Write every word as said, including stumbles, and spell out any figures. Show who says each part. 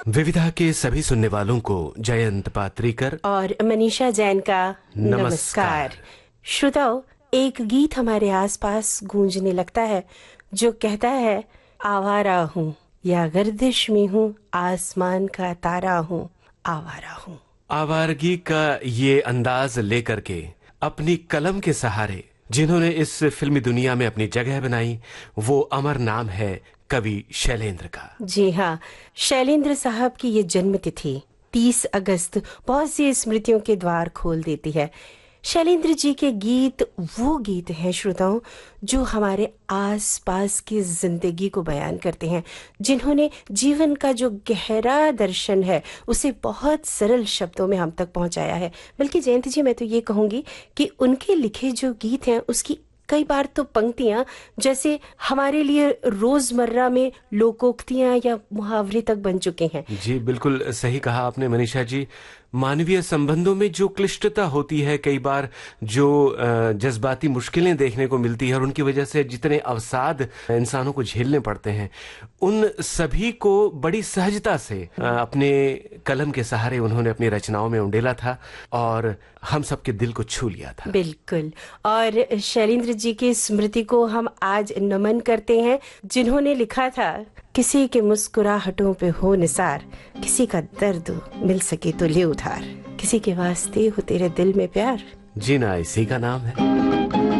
Speaker 1: विविधा के सभी सुनने वालों को जयंत पात्रीकर
Speaker 2: और मनीषा जैन का
Speaker 1: नमस्कार।
Speaker 2: नमस्कार। श्रोताओ, एक गीत हमारे आसपास गूंजने लगता है जो कहता है, आवारा हूँ या गर्दिश में हूँ, आसमान का तारा हूँ, आवारा हूँ।
Speaker 1: आवारगी का ये अंदाज लेकर के अपनी कलम के सहारे जिन्होंने इस फिल्मी दुनिया में अपनी जगह बनाई, वो अमर नाम है कवि शैलेंद्र का।
Speaker 2: जी हाँ, शैलेंद्र साहब की ये जन्मतिथि तीस अगस्त बहुत सी स्मृतियों के द्वार खोल देती है। शैलेंद्र जी के गीत वो गीत हैं श्रोताओं जो हमारे आस पास की जिंदगी को बयान करते हैं, जिन्होंने जीवन का जो गहरा दर्शन है उसे बहुत सरल शब्दों में हम तक पहुंचाया है। बल्कि जयंती जी, मैं तो ये कहूंगी कि उनके लिखे जो गीत हैं उसकी कई बार तो पंक्तियां जैसे हमारे लिए रोजमर्रा में लोकोक्तियां या मुहावरे तक बन चुके हैं।
Speaker 1: जी बिल्कुल सही कहा आपने मनीषा जी। मानवीय संबंधों में जो क्लिष्टता होती है, कई बार जो जज्बाती मुश्किलें देखने को मिलती है और उनकी वजह से जितने अवसाद इंसानों को झेलने पड़ते हैं, उन सभी को बड़ी सहजता से अपने कलम के सहारे उन्होंने अपनी रचनाओं में उंडेला था और हम सबके दिल को छू लिया था।
Speaker 2: बिल्कुल। और शैलेंद्र जी की स्मृति को हम आज नमन करते हैं, जिन्होंने लिखा था, किसी के मुस्कुराहटों पे हो निसार, किसी का दर्द मिल सके तो ले उधार, किसी के वास्ते हो तेरे दिल में प्यार,
Speaker 1: जीना इसी का नाम है।